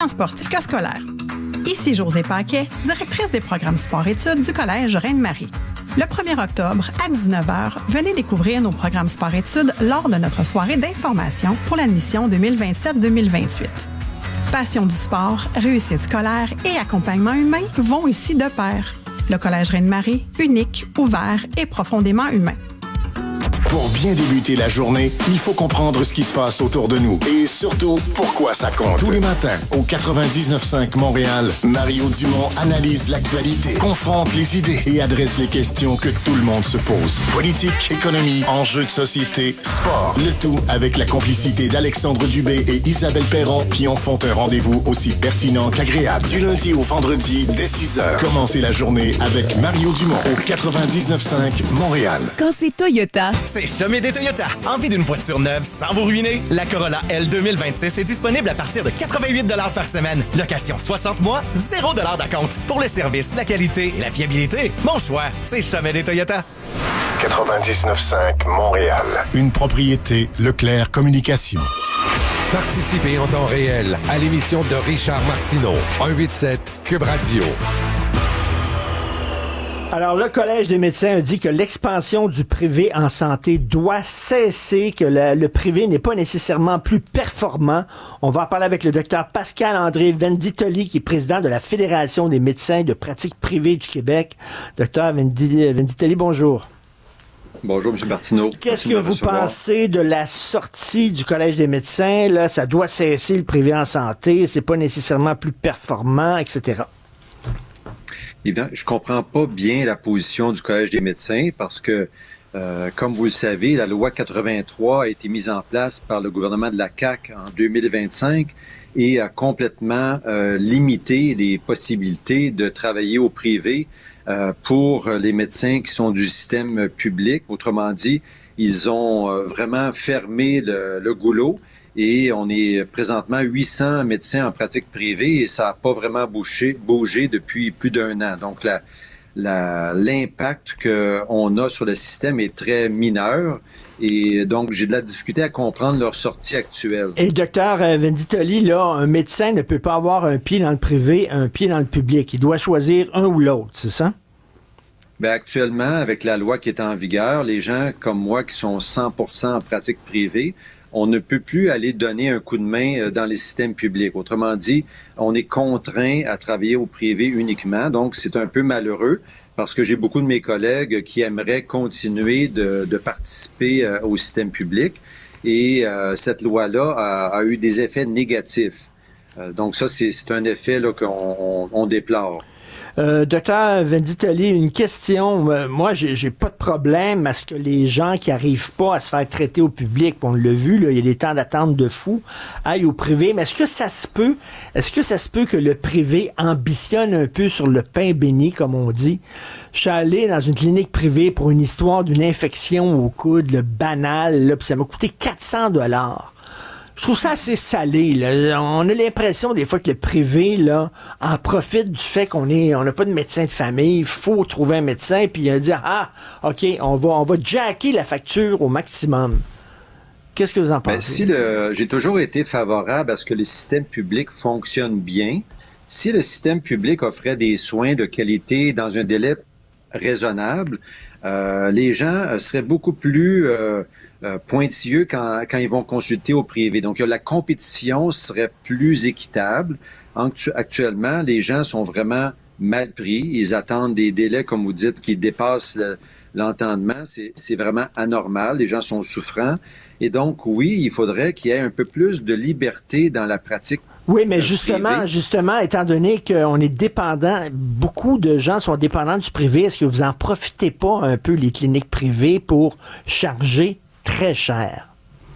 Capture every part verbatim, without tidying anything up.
en sportico-scolaire. Ici Josée Paquet, directrice des programmes sport-études du Collège Reine-Marie. Le premier octobre, à dix-neuf heures, venez découvrir nos programmes sport-études lors de notre soirée d'information pour l'admission deux mille vingt-sept deux mille vingt-huit. Passion du sport, réussite scolaire et accompagnement humain vont ici de pair. Le Collège Reine-Marie, unique, ouvert et profondément humain. Pour bien débuter la journée, il faut comprendre ce qui se passe autour de nous et surtout, pourquoi ça compte. Tous les matins, au quatre-vingt-dix-neuf virgule cinq Montréal, Mario Dumont analyse l'actualité, confronte les idées et adresse les questions que tout le monde se pose. Politique, économie, enjeux de société, sport. Le tout avec la complicité d'Alexandre Dubé et Isabelle Perron qui en font un rendez-vous aussi pertinent qu'agréable. Du lundi au vendredi, dès six heures. Commencez la journée avec Mario Dumont au quatre-vingt-dix-neuf virgule cinq Montréal. Quand c'est Toyota, c'est Chomé des Toyota. Envie d'une voiture neuve sans vous ruiner? La Corolla L deux mille vingt-six est disponible à partir de quatre-vingt-huit dollars par semaine. Location soixante mois, zéro dollars d'acompte. Pour le service, la qualité et la fiabilité, mon choix, c'est Chomé des Toyota. quatre-vingt-dix-neuf virgule cinq Montréal. Une propriété Leclerc Communication. Participez en temps réel à l'émission de Richard Martineau. un huit sept Cube Radio. Alors, le Collège des médecins a dit que l'expansion du privé en santé doit cesser, que le, le privé n'est pas nécessairement plus performant. On va en parler avec le docteur Pascal-André Venditoli, qui est président de la Fédération des médecins de pratique privée du Québec. Docteur Venditoli, bonjour. Bonjour, M. Martineau. Qu'est-ce que vous pensez de la sortie du Collège des médecins? Là, ça doit cesser le privé en santé, c'est pas nécessairement plus performant, et cetera. Évidemment, je comprends pas bien la position du Collège des médecins parce que, euh, comme vous le savez, la loi quatre-vingt-trois a été mise en place par le gouvernement de la C A Q en deux mille vingt-cinq et a complètement euh, limité les possibilités de travailler au privé euh, pour les médecins qui sont du système public. Autrement dit, ils ont euh, vraiment fermé le, le goulot. Et on est présentement huit cents médecins en pratique privée et ça n'a pas vraiment bougé, bougé depuis plus d'un an. Donc, la, la, l'impact qu'on a sur le système est très mineur. Et donc, j'ai de la difficulté à comprendre leur sortie actuelle. Et docteur Venditoli, là, un médecin ne peut pas avoir un pied dans le privé, un pied dans le public. Il doit choisir un ou l'autre, c'est ça? Bien, actuellement, avec la loi qui est en vigueur, les gens comme moi qui sont cent pour cent en pratique privée, on ne peut plus aller donner un coup de main dans les systèmes publics. Autrement dit, on est contraint à travailler au privé uniquement. Donc, c'est un peu malheureux parce que j'ai beaucoup de mes collègues qui aimeraient continuer de, de participer euh, au système public. Et euh, cette loi-là a, a eu des effets négatifs. Euh, donc, ça, c'est, c'est un effet là, qu'on on, on déplore. Euh, docteur Venditoli, une question. Euh, moi, j'ai, j'ai pas de problème à ce que les gens qui arrivent pas à se faire traiter au public, on l'a vu, là, il y a des temps d'attente de fou, aillent au privé. Mais est-ce que ça se peut, est-ce que ça se peut que le privé ambitionne un peu sur le pain béni, comme on dit? Je suis allé dans une clinique privée pour une histoire d'une infection au coude, le banal, là, puis ça m'a coûté quatre cents dollars. Je trouve ça assez salé, là. On a l'impression des fois que le privé, là, en profite du fait qu'on est, on n'a pas de médecin de famille, il faut trouver un médecin, puis il dit, ah, OK, on va, on va jacker la facture au maximum. Qu'est-ce que vous en pensez? Ben, si le, j'ai toujours été favorable à ce que le système public fonctionne bien. Si le système public offrait des soins de qualité dans un délai raisonnable, euh, les gens seraient beaucoup plus euh, euh, pointilleux quand, quand ils vont consulter au privé. Donc, la compétition serait plus équitable. Actuellement, les gens sont vraiment mal pris. Ils attendent des délais, comme vous dites, qui dépassent le, l'entendement. C'est, c'est vraiment anormal. Les gens sont souffrants. Et donc, oui, il faudrait qu'il y ait un peu plus de liberté dans la pratique. Oui, mais justement, privé. justement, étant donné qu'on est dépendant, beaucoup de gens sont dépendants du privé, est-ce que vous en profitez pas un peu, les cliniques privées, pour charger très cher?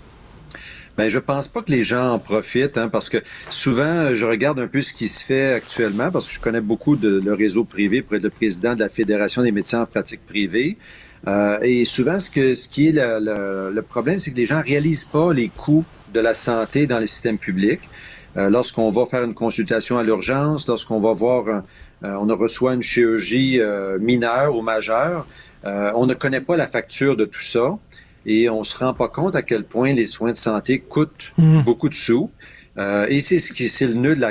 Ben, je pense pas que les gens en profitent, hein, parce que souvent, je regarde un peu ce qui se fait actuellement, parce que je connais beaucoup de le réseau privé pour être le président de la Fédération des médecins en pratique privée. Euh, et souvent, ce que ce qui est le, le, le problème, c'est que les gens réalisent pas les coûts de la santé dans les systèmes publics. Euh, lorsqu'on va faire une consultation à l'urgence, lorsqu'on va voir, euh, on reçoit une chirurgie euh, mineure ou majeure, euh, on ne connaît pas la facture de tout ça et on se rend pas compte à quel point les soins de santé coûtent mmh. beaucoup de sous. Euh, et c'est ce qui, c'est le nœud de la